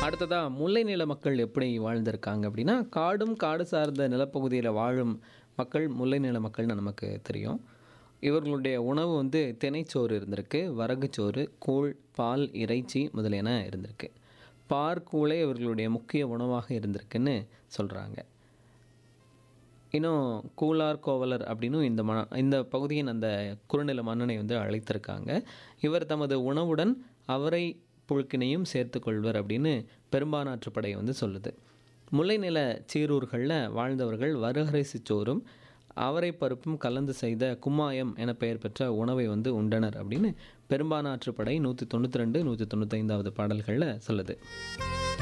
அடுத்ததா முல்லை நில மக்கள் எப்படி வாழ்ந்திருக்காங்க அப்படின்னா, காடும் காடு சார்ந்த நிலப்பகுதியில வாழும் மக்கள் முல்லை நில மக்கள்னு நமக்கு தெரியும். இவர்களுடைய உணவு வந்து தினைச்சோறு இருந்திருக்கு, வரகுச்சோறு, கூழ், பால், இறைச்சி முதலியன இருந்திருக்கு. பாற்கூழே இவர்களுடைய முக்கிய உணவாக இருந்திருக்குன்னு சொல்றாங்க. இன்னும் கூலார் கோவலர் அப்படின்னும் இந்த பகுதியின் அந்த குறுநில மன்னனை வந்து அழைத்திருக்காங்க. இவர் தமது உணவுடன் அவரை புழுக்கினையும் சேர்த்துக்கொள்வர் அப்படின்னு பெரும்பானாற்றுப்படை வந்து சொல்லுது. முல்லைநில சீரூர்களில் வாழ்ந்தவர்கள் வருகரைசி சோறும் அவரை பருப்பும் கலந்து செய்த கும்மாயம் என பெயர் பெற்ற உணவை வந்து உண்டனர் அப்படின்னு பெரும்பானாற்றுப்படை 192 195வது பாடல்களில் சொல்லுது.